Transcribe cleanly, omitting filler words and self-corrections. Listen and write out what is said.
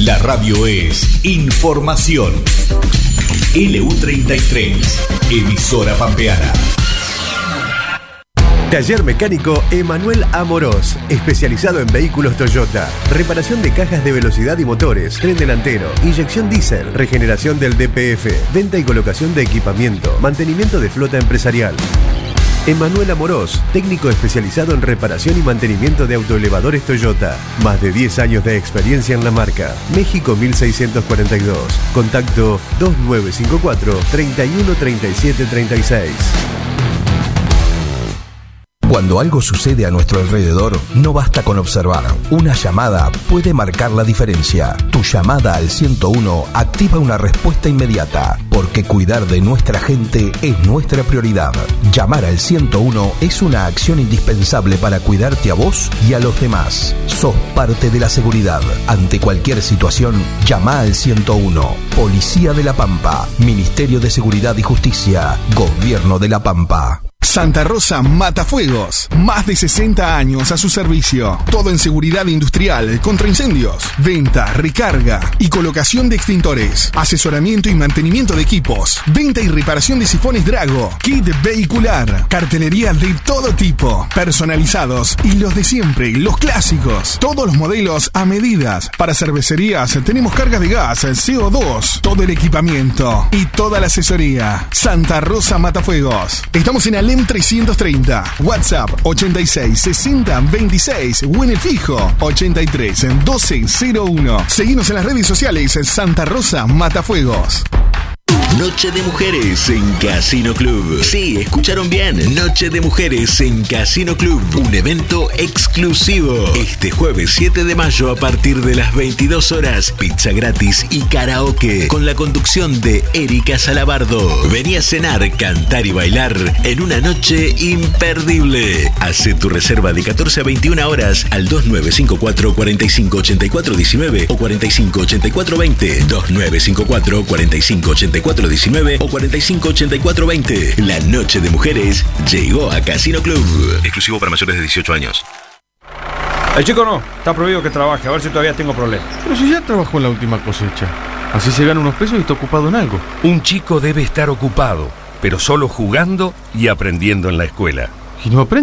La radio es información. LU33, emisora pampeana. Taller Mecánico Emanuel Amorós, especializado en vehículos Toyota, reparación de cajas de velocidad y motores, tren delantero, inyección diésel, regeneración del DPF, venta y colocación de equipamiento, mantenimiento de flota empresarial. Emanuel Amorós, técnico especializado en reparación y mantenimiento de autoelevadores Toyota. Más de 10 años de experiencia en la marca. México 1642. Contacto 2954 31 37 36. Cuando algo sucede a nuestro alrededor, no basta con observar. Una llamada puede marcar la diferencia. Tu llamada al 101 activa una respuesta inmediata, porque cuidar de nuestra gente es nuestra prioridad. Llamar al 101 es una acción indispensable para cuidarte a vos y a los demás. Sos parte de la seguridad. Ante cualquier situación, llama al 101. Policía de La Pampa, Ministerio de Seguridad y Justicia, Gobierno de La Pampa. Santa Rosa Matafuegos, más de 60 años a su servicio. Todo en seguridad industrial contra incendios, venta, recarga y colocación de extintores, asesoramiento y mantenimiento de equipos, venta y reparación de sifones Drago, kit vehicular, cartelería de todo tipo, personalizados y los de siempre, los clásicos. Todos los modelos a medidas. Para cervecerías tenemos cargas de gas, CO2, todo el equipamiento y toda la asesoría. Santa Rosa Matafuegos. Estamos en Alem 330, WhatsApp 86 60 26 o en el fijo 83 12 01. Seguinos en las redes sociales Santa Rosa Matafuegos. Noche de Mujeres en Casino Club. Sí, escucharon bien. Noche de Mujeres en Casino Club. Un evento exclusivo. Este jueves 7 de mayo a partir de las 22 horas. Pizza gratis y karaoke. Con la conducción de Erika Salabardo. Vení a cenar, cantar y bailar en una noche imperdible. Hace tu reserva de 14 a 21 horas al 2954 45 84 19 o 45 84 20. 2954 45 84 19 o 45 84 20. La Noche de Mujeres llegó a Casino Club. Exclusivo para mayores de 18 años. El chico no, está prohibido que trabaje, a ver si todavía tengo problemas. Pero si ya trabajó en la última cosecha. Así se gana unos pesos y está ocupado en algo. Un chico debe estar ocupado, pero solo jugando y aprendiendo en la escuela. Y no aprende.